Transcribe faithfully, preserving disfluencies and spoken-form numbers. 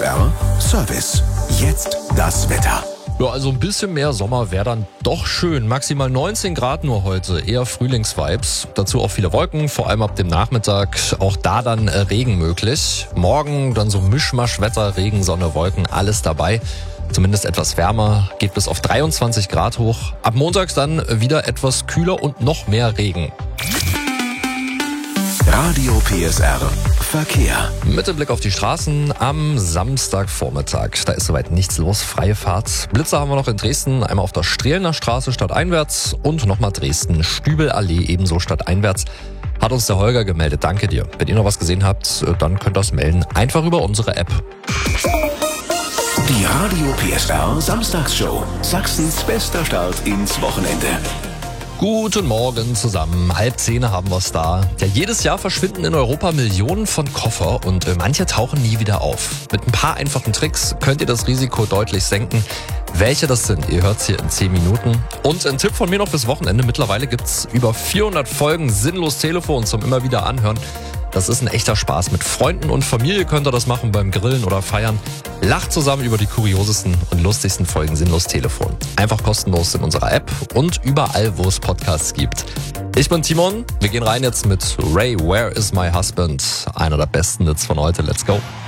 R Service. Jetzt das Wetter. Ja, also ein bisschen mehr Sommer wäre dann doch schön. Maximal neunzehn Grad nur heute, eher Frühlingsvibes. Dazu auch viele Wolken, vor allem ab dem Nachmittag. Auch da dann äh, Regen möglich. Morgen dann so Mischmaschwetter, Regen, Sonne, Wolken, alles dabei. Zumindest etwas wärmer, geht bis auf dreiundzwanzig Grad hoch. Ab Montag dann wieder etwas kühler und noch mehr Regen. Radio P S R Verkehr. Mit dem Blick auf die Straßen am Samstagvormittag. Da ist soweit nichts los, freie Fahrt. Blitzer haben wir noch in Dresden, einmal auf der Strehlener Straße stadteinwärts und nochmal Dresden-Stübelallee ebenso stadteinwärts. Hat uns der Holger gemeldet, danke dir. Wenn ihr noch was gesehen habt, dann könnt ihr das melden. Einfach über unsere App. Die Radio P S R Samstagsshow. Sachsens bester Start ins Wochenende. Guten Morgen zusammen. Halb zehn haben wir's da. Ja, jedes Jahr verschwinden in Europa Millionen von Koffer und äh, manche tauchen nie wieder auf. Mit ein paar einfachen Tricks könnt ihr das Risiko deutlich senken. Welche das sind, ihr hört's hier in zehn Minuten. Und ein Tipp von mir noch bis Wochenende. Mittlerweile gibt's über vierhundert Folgen Sinnlos Telefon zum immer wieder anhören. Das ist ein echter Spaß. Mit Freunden und Familie könnt ihr das machen beim Grillen oder Feiern. Lacht zusammen über die kuriosesten und lustigsten Folgen Sinnlos Telefon. Einfach kostenlos in unserer App und überall, wo es Podcasts gibt. Ich bin Timon. Wir gehen rein jetzt mit Ray, Where is my husband? Einer der besten Hits von heute. Let's go.